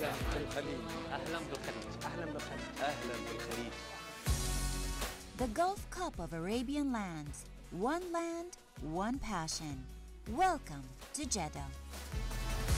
أهلا بالخليج. أهلا بالخليج. أهلا بالخليج. أهلا بالخليج. The Gulf Cup of Arabian lands. One land, one passion. Welcome to Jeddah.